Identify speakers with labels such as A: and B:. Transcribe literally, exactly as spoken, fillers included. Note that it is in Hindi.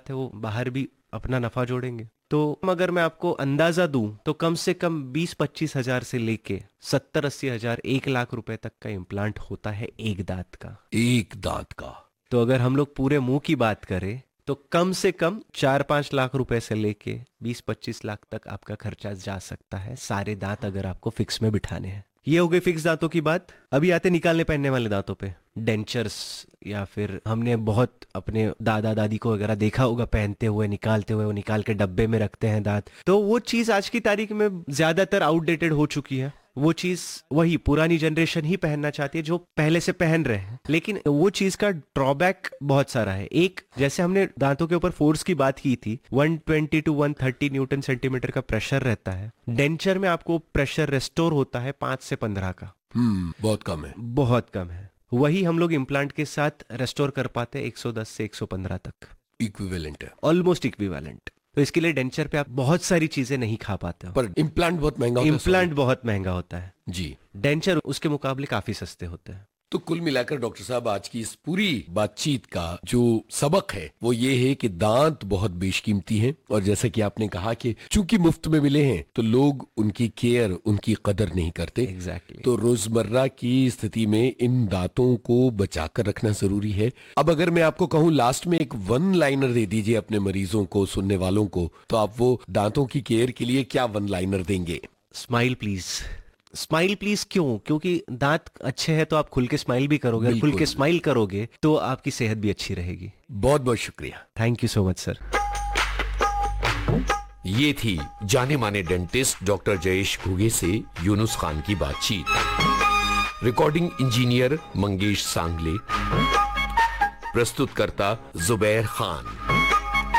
A: बात है वो बाहर भी अपना नफा जोड़ेंगे। तो अगर मैं आपको अंदाजा दूं तो कम से कम बीस पच्चीस हजार से लेके सत्तर अस्सी हजार एक लाख रुपए तक का इम्प्लांट होता है एक दांत का।
B: एक दांत का।
A: तो अगर हम लोग पूरे मुंह की बात करें तो कम से कम चार पांच लाख रुपए से लेके बीस पच्चीस लाख तक आपका खर्चा जा सकता है, सारे दांत अगर आपको फिक्स में बिठाने हैं। ये हो गई फिक्स दांतों की बात। अभी आते निकालने पहनने वाले दांतों पे, डेंचर्स, या फिर हमने बहुत अपने दादा दादी को वगैरह देखा होगा पहनते हुए, निकालते हुए, वो निकाल के डब्बे में रखते हैं दांत। तो वो चीज आज की तारीख में ज्यादातर आउटडेटेड हो चुकी है। वो चीज वही पुरानी जनरेशन ही पहनना चाहती है जो पहले से पहन रहे हैं, लेकिन वो चीज का ड्रॉबैक बहुत सारा है। एक, जैसे हमने दांतों के ऊपर फोर्स की बात की थी, एक सौ बीस टू एक सौ तीस न्यूटन सेंटीमीटर का प्रेशर रहता है। डेंचर में आपको प्रेशर रेस्टोर होता है पांच से पंद्रह का।
B: हम्म बहुत कम है।
A: बहुत कम है। वही हम लोग इम्प्लांट के साथ रेस्टोर कर पाते हैं एक सौ दस से एक सौ पंद्रह तक।
B: इक्विवेलेंट है,
A: ऑलमोस्ट इक्विवेलेंट। तो इसके लिए डेंचर पे आप बहुत सारी चीजें नहीं खा पाते हो।
B: पर इम्प्लांट बहुत महंगा होता है।
A: इम्प्लांट बहुत महंगा होता है
B: जी।
A: डेंचर उसके मुकाबले काफी सस्ते होते हैं।
B: तो कुल मिलाकर डॉक्टर साहब आज की इस पूरी बातचीत का जो सबक है वो ये है कि दांत बहुत बेशकीमती हैं, और जैसा कि आपने कहा कि चूंकि मुफ्त में मिले हैं तो लोग उनकी केयर, उनकी कदर नहीं करते।
A: Exactly.
B: तो रोजमर्रा की स्थिति में इन दांतों को बचाकर रखना जरूरी है। अब अगर मैं आपको कहूँ लास्ट में एक वन लाइनर दे दीजिए अपने मरीजों को, सुनने वालों को, तो आप वो दांतों की केयर के लिए क्या वन लाइनर देंगे?
A: Smile please. स्माइल प्लीज क्यों? क्योंकि दांत अच्छे हैं तो आप खुल के स्माइल भी करोगे, खुल के स्माइल करोगे तो आपकी सेहत भी अच्छी रहेगी।
B: बहुत बहुत शुक्रिया।
A: Thank you so much sir.
C: ये थी जाने माने डेंटिस्ट डॉक्टर जयेश घुगे से यूनुस खान की बातचीत। रिकॉर्डिंग इंजीनियर मंगेश सांगले, प्रस्तुतकर्ता जुबैर खान।